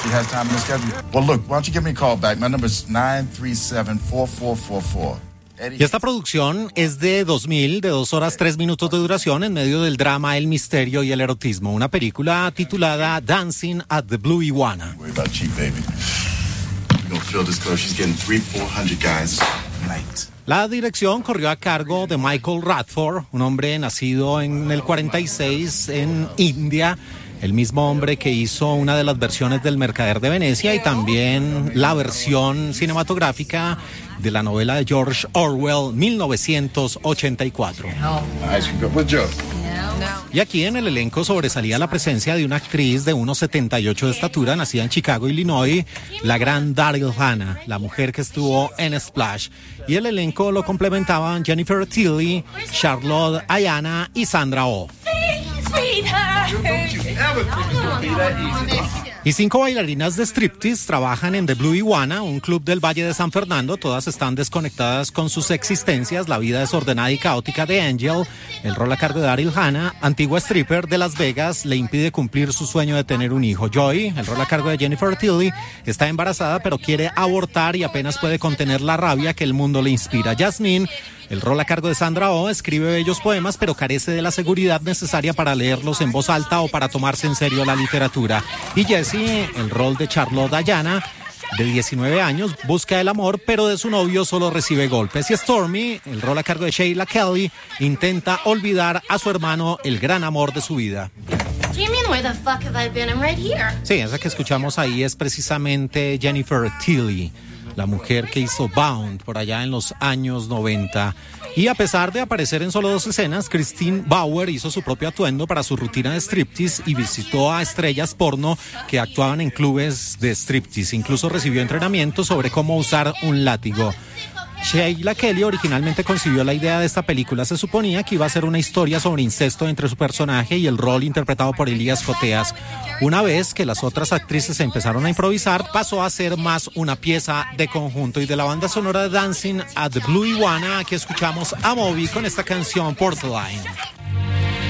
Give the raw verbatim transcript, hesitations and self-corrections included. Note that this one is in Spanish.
She has time in the schedule. Well, look, why don't you give me a call back? My number is nine three seven, four four four four. Y esta producción es de dos mil, de dos horas tres minutos de duración, en medio del drama, el misterio y el erotismo. Una película titulada Dancing at the Blue Iguana. La dirección corrió a cargo de Michael Radford, un hombre nacido en el cuarenta y seis en India, el mismo hombre que hizo una de las versiones del Mercader de Venecia y también la versión cinematográfica de la novela de George Orwell, mil novecientos ochenta y cuatro. Y aquí en el elenco sobresalía la presencia de una actriz de uno setenta y ocho de estatura, nacida en Chicago, Illinois, la gran Daryl Hannah, la mujer que estuvo en Splash. Y el elenco lo complementaban Jennifer Tilly, Charlotte Ayana y Sandra Oh. Y cinco bailarinas de striptease trabajan en The Blue Iguana, un club del Valle de San Fernando. Todas están desconectadas con sus existencias. La vida desordenada y caótica de Angel, el rol a cargo de Daryl Hannah, antigua stripper de Las Vegas, le impide cumplir su sueño de tener un hijo. Joy, el rol a cargo de Jennifer Tilly, está embarazada pero quiere abortar y apenas puede contener la rabia que el mundo le inspira. Jasmine, el rol a cargo de Sandra Oh, escribe bellos poemas pero carece de la seguridad necesaria para leerlos en voz alta o para tomarse en serio la literatura. Y Jessie, el rol de Charlotte Ayana, de diecinueve años, busca el amor pero de su novio solo recibe golpes. Y Stormy, el rol a cargo de Sheila Kelly, intenta olvidar a su hermano, el gran amor de su vida. Sí, esa que escuchamos ahí es precisamente Jennifer Tilly, la mujer que hizo Bound por allá en los años noventa. Y a pesar de aparecer en solo dos escenas, Christine Bauer hizo su propio atuendo para su rutina de striptease y visitó a estrellas porno que actuaban en clubes de striptease. Incluso recibió entrenamiento sobre cómo usar un látigo. Sheila Kelly originalmente concibió la idea de esta película. Se suponía que iba a ser una historia sobre incesto entre su personaje y el rol interpretado por Elías Coteas. Una vez que las otras actrices empezaron a improvisar, pasó a ser más una pieza de conjunto. Y de la banda sonora de Dancing at the Blue Iguana, aquí escuchamos a Moby con esta canción Porcelain.